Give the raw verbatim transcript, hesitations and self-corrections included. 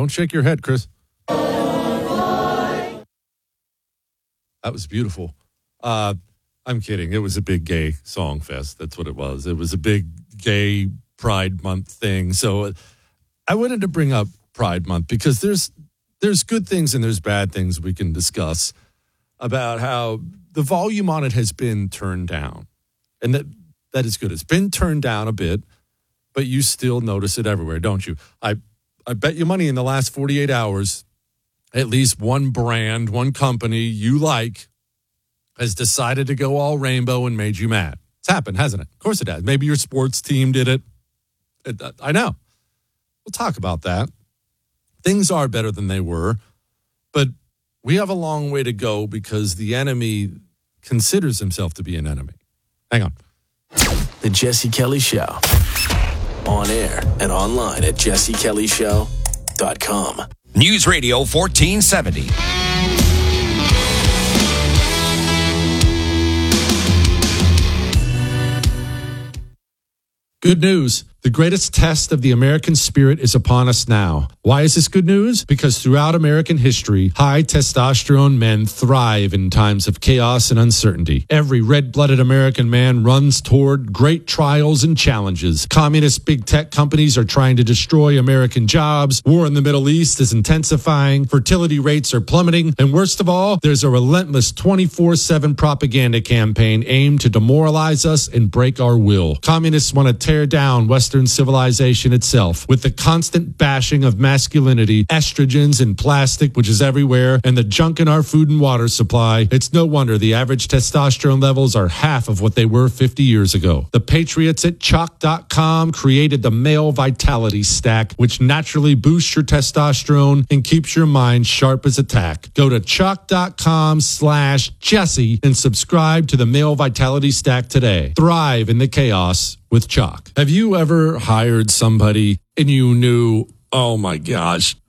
Don't shake your head, Chris. That was beautiful. Uh, I'm kidding. It was a big gay song fest. That's what it was. It was a big gay Pride Month thing. So I wanted to bring up Pride Month because there's there's good things and there's bad things we can discuss about how the volume on it has been turned down. And that that is good. It's been turned down a bit, but you still notice it everywhere, don't you? I I bet you money in the last forty-eight hours, at least one brand, one company you like has decided to go all rainbow and made you mad. It's happened, hasn't it? Of course it has. Maybe your sports team did it. it I know. We'll talk about that. Things are better than they were, but we have a long way to go because the enemy considers himself to be an enemy. Hang on. The Jesse Kelly Show. On air and online at jesse kelly show dot com. News Radio fourteen seventy. Good news. The greatest test of the American spirit is upon us now. Why is this good news? Because throughout American history, high testosterone men thrive in times of chaos and uncertainty. Every red-blooded American man runs toward great trials and challenges. Communist big tech companies are trying to destroy American jobs. War in the Middle East is intensifying. Fertility rates are plummeting. And worst of all, there's a relentless twenty-four seven propaganda campaign aimed to demoralize us and break our will. Communists want to tear down Western civilization itself with the constant bashing of masculinity, estrogens and plastic, which is everywhere, and the junk in our food and water supply. It's no wonder the average testosterone levels are half of what they were fifty years ago. The patriots at chalk dot com created the Male Vitality Stack, which naturally boosts your testosterone and keeps your mind sharp as a tack. Go to chalk dot com slash Jesse and subscribe to the Male Vitality Stack today. Thrive in the chaos with Chalk. Have you ever hired somebody and you knew, oh my gosh,